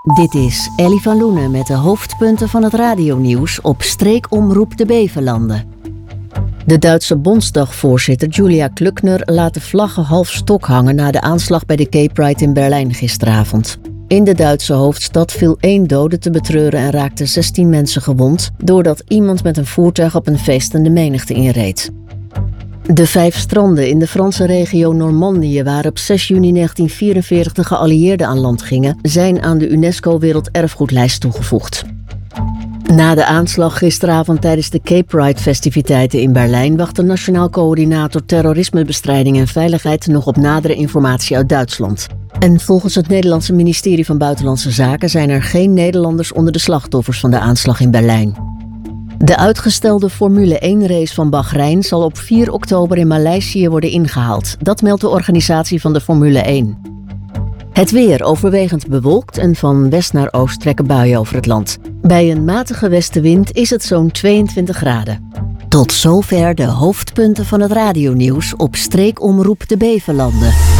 Dit is Ellie van Loenen met de hoofdpunten van het radionieuws op streekomroep de Bevelanden. De Duitse Bondsdagvoorzitter Julia Klöckner laat de vlaggen half stok hangen na de aanslag bij de Gay Pride in Berlijn gisteravond. In de Duitse hoofdstad viel 1 dode te betreuren en raakten 16 mensen gewond doordat iemand met een voertuig op een feestende menigte inreed. De 5 stranden in de Franse regio Normandië waar op 6 juni 1944 de geallieerden aan land gingen, zijn aan de UNESCO Werelderfgoedlijst toegevoegd. Na de aanslag gisteravond tijdens de Gay Pride-festiviteiten in Berlijn wacht de Nationaal Coördinator Terrorismebestrijding en Veiligheid nog op nadere informatie uit Duitsland. En volgens het Nederlandse ministerie van Buitenlandse Zaken zijn er geen Nederlanders onder de slachtoffers van de aanslag in Berlijn. De uitgestelde Formule 1-race van Bahrein zal op 4 oktober in Maleisië worden ingehaald. Dat meldt de organisatie van de Formule 1. Het weer overwegend bewolkt en van west naar oost trekken buien over het land. Bij een matige westenwind is het zo'n 22 graden. Tot zover de hoofdpunten van het radionieuws op streekomroep de Bevelanden.